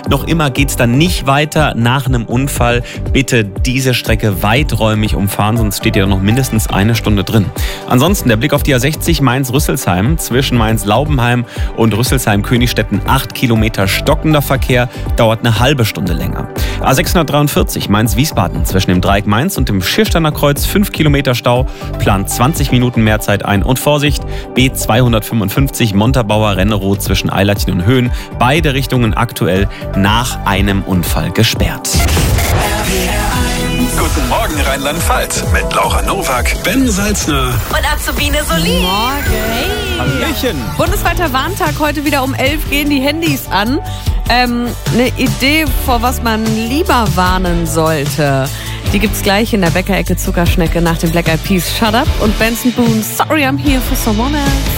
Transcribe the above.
Noch immer geht es dann nicht weiter nach einem Unfall. Bitte diese Strecke weiträumig umfahren, sonst steht ihr noch mindestens eine Stunde drin. Ansonsten der Blick auf die A60 Mainz-Rüsselsheim. Zwischen Mainz-Laubenheim und Rüsselsheim-Königstetten 8 Kilometer stockender Verkehr, dauert eine halbe Stunde länger. A643 Mainz-Wiesbaden. Zwischen dem Dreieck Mainz und dem Schiersteiner Kreuz 5 Kilometer Stau, plant 20 Minuten mehr Zeit ein. Und Vorsicht, B255 Montabaur Rennerow zwischen Eilertchen und Höhen. Beide Richtungen aktuell nach einem Unfall gesperrt. Guten Morgen Rheinland-Pfalz mit Laura Nowak, Ben Salzner und Azubine Solin. Morgen. Hallöchen. Bundesweiter Warntag, heute wieder um 11 gehen die Handys an. Eine Idee, vor was man lieber warnen sollte. Die gibt's gleich in der Bäckerecke Zuckerschnecke nach dem Black Eyed Peas Shut Up und Benson Boone Sorry I'm Here for Someone Else.